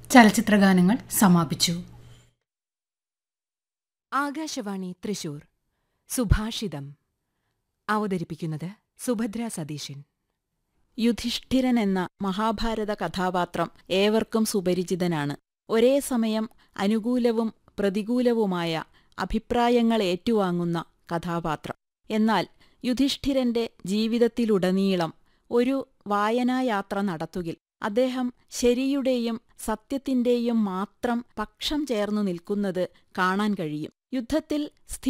ചലച്ചിത്രഗാനങ്ങൾ സമാപിച്ചു. ആകാശവാണി തൃശൂർ സുഭാഷിതം അവതരിപ്പിക്കുന്നത് സുഭദ്ര സതീശൻ. യുധിഷ്ഠിരൻ എന്ന മഹാഭാരത കഥാപാത്രം ഏവർക്കും സുപരിചിതനാണ്. ഒരേ സമയം അനുകൂലവും പ്രതികൂലവുമായ അഭിപ്രായങ്ങൾ ഏറ്റുവാങ്ങുന്ന കഥാപാത്രം. എന്നാൽ യുധിഷ്ഠിരന്റെ ജീവിതത്തിലുടനീളം ഒരു വായനായാത്ര നടത്തുകിൽ അദ്ദേഹം ശരിയുടെയും സത്യത്തിന്റെയും മാത്രം പക്ഷം ചേർന്നു നിൽക്കുന്നത് കാണാൻ കഴിയും. യുദ്ധത്തിൽ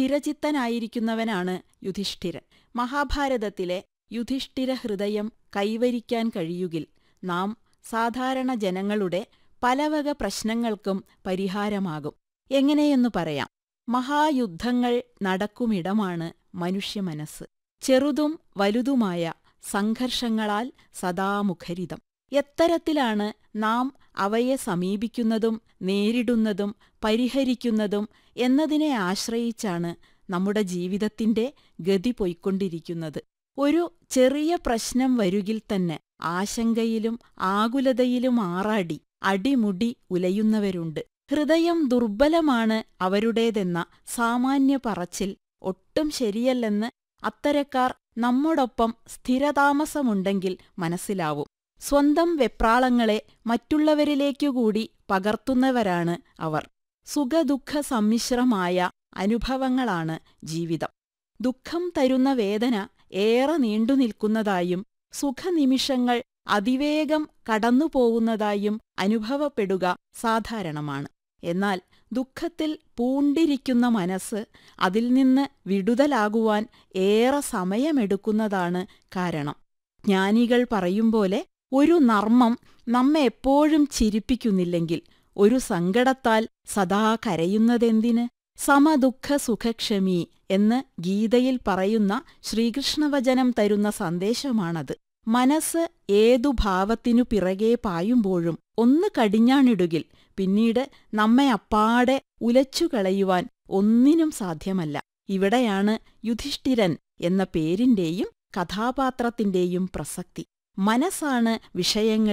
സ്ഥിരചിത്തനായിരിക്കുന്നവനാണ് യുധിഷ്ഠിരൻ. മഹാഭാരതത്തിലെ യുധിഷ്ഠിര ഹൃദയം കൈവരിക്കാൻ കഴിയുകിൽ നാം സാധാരണ ജനങ്ങളുടെ പലവക പ്രശ്നങ്ങൾക്കും പരിഹാരമാകും. എങ്ങനെയെന്നു പറയാം. മഹായുദ്ധങ്ങൾ നടക്കുമിടമാണ് മനുഷ്യമനസ്സ്. ചെറുതും വലുതുമായ സംഘർഷങ്ങളാൽ സദാ മുഖരിതം. എത്തരത്തിലാണ് നാം അവയെ സമീപിക്കുന്നതും നേരിടുന്നതും പരിഹരിക്കുന്നതും എന്നതിനെ ആശ്രയിച്ചാണ് നമ്മുടെ ജീവിതത്തിന്റെ ഗതി പൊയ്ക്കൊണ്ടിരിക്കുന്നത്. ഒരു ചെറിയ പ്രശ്നം വരുകിൽ തന്നെ ആശങ്കയിലും ആകുലതയിലും ആറാടി അടിമുടി ഉലയുന്നവരുണ്ട്. ഹൃദയം ദുർബലമാണ് അവരുടേതെന്ന സാമാന്യ പറച്ചിൽ ഒട്ടും ശരിയല്ലെന്ന് അത്തരക്കാർ നമ്മോടൊപ്പം സ്ഥിരതാമസമുണ്ടെങ്കിൽ മനസ്സിലാവും. സ്വന്തം വെപ്രാളങ്ങളെ മറ്റുള്ളവരിലേക്കുകൂടി പകർത്തുന്നവരാണ് അവർ. സുഖദുഃഖ സമ്മിശ്രമായ അനുഭവങ്ങളാണ് ജീവിതം. ദുഃഖം തരുന്ന വേദന ഏറെ നീണ്ടുനിൽക്കുന്നതായും സുഖനിമിഷങ്ങൾ അതിവേഗം കടന്നുപോകുന്നതായും അനുഭവപ്പെടുക സാധാരണമാണ്. എന്നാൽ ദുഃഖത്തിൽ പൂണ്ടിരിക്കുന്ന മനസ്സ് അതിൽ നിന്ന് വിടുതലാകുവാൻ ഏറെ സമയമെടുക്കുന്നതാണ് കാരണം. ജ്ഞാനികൾ പറയുംപോലെ ഒരു നർമ്മം നമ്മെ എപ്പോഴും ചിരിപ്പിക്കുന്നില്ലെങ്കിൽ ഒരു സങ്കടത്താൽ സദാ കരയുന്നതെന്തിന്? സമദുഃഖ സുഖക്ഷമി എന്ന് ഗീതയിൽ പറയുന്ന ശ്രീകൃഷ്ണവചനം തരുന്ന സന്ദേശമാണത്. മനസ്സ് ഏതു ഭാവത്തിനു പിറകെ പായുമ്പോഴും ഒന്ന് കടിഞ്ഞാണിടുകിൽ പിന്നീട് നമ്മെ അപ്പാടെ ഉലച്ചുകളയുവാൻ ഒന്നിനും സാധ്യമല്ല. ഇവിടെയാണ് യുധിഷ്ഠിരൻ എന്ന പേരിന്റെയും കഥാപാത്രത്തിന്റെയും പ്രസക്തി. മനസ്സാണ് വിഷയങ്ങൾ